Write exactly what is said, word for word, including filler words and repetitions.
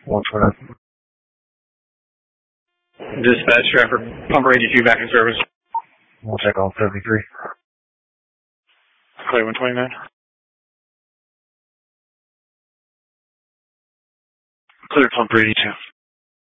one twenty-nine. Dispatch, Stratford, pumper eighty-two back in service. We'll check on seventy-three. Clay one twenty-nine. Clear pumper eighty-two.